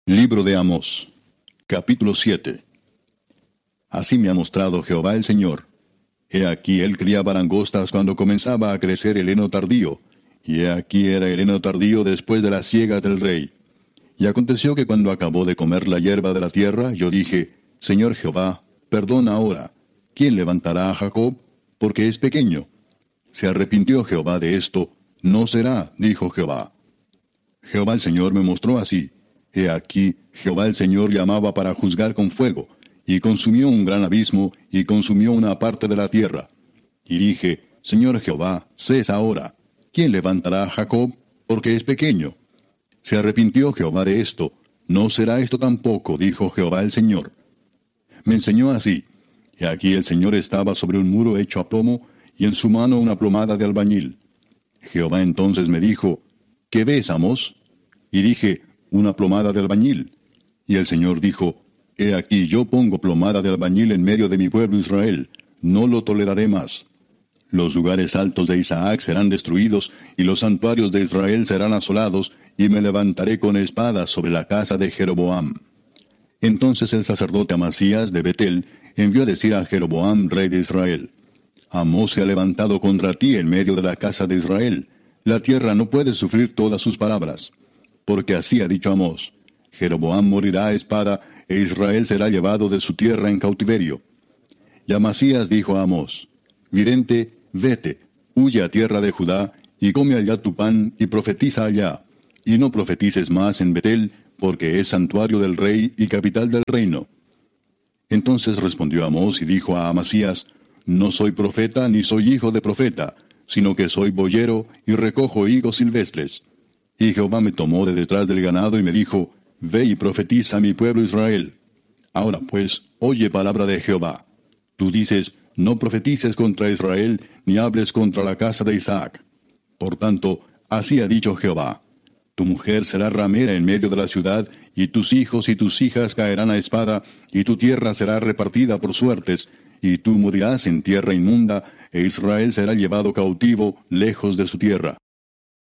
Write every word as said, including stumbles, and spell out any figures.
Libro de Amós, capítulo siete. Así me ha mostrado Jehová el Señor. He aquí él criaba langostas cuando comenzaba a crecer el heno tardío, y he aquí era el heno tardío después de las siegas del rey. Y aconteció que cuando acabó de comer la hierba de la tierra, yo dije, Señor Jehová, perdona ahora. ¿Quién levantará a Jacob? Porque es pequeño. Se arrepintió Jehová de esto. No será, dijo Jehová. Jehová el Señor me mostró así. He aquí, Jehová el Señor llamaba para juzgar con fuego, y consumió un gran abismo, y consumió una parte de la tierra. Y dije, Señor Jehová, cesa ahora. ¿Quién levantará a Jacob? Porque es pequeño. Se arrepintió Jehová de esto. No será esto tampoco, dijo Jehová el Señor. Me enseñó así. He aquí el Señor estaba sobre un muro hecho a plomo, y en su mano una plomada de albañil. Jehová entonces me dijo, ¿qué ves, Amós? Y dije, una plomada de albañil. Y el Señor dijo, He aquí yo pongo plomada de albañil en medio de mi pueblo Israel, no lo toleraré más. Los lugares altos de Isaac serán destruidos, y los santuarios de Israel serán asolados, y me levantaré con espada sobre la casa de Jeroboam. Entonces el sacerdote Amasías de Betel envió a decir a Jeroboam, rey de Israel, Amós se ha levantado contra ti en medio de la casa de Israel. La tierra no puede sufrir todas sus palabras. Porque así ha dicho Amós, Jeroboam morirá a espada, e Israel será llevado de su tierra en cautiverio. Y Amasías dijo a Amós, Vidente, vete, huye a tierra de Judá, y come allá tu pan, y profetiza allá, y no profetices más en Betel, porque es santuario del rey y capital del reino. Entonces respondió Amós y dijo a Amasías, No soy profeta, ni soy hijo de profeta, sino que soy boyero, y recojo higos silvestres. Y Jehová me tomó de detrás del ganado y me dijo, Ve y profetiza a mi pueblo Israel. Ahora pues, oye palabra de Jehová. Tú dices, no profetices contra Israel, ni hables contra la casa de Isaac. Por tanto, así ha dicho Jehová. Tu mujer será ramera en medio de la ciudad, y tus hijos y tus hijas caerán a espada, y tu tierra será repartida por suertes, y tú morirás en tierra inmunda, e Israel será llevado cautivo lejos de su tierra.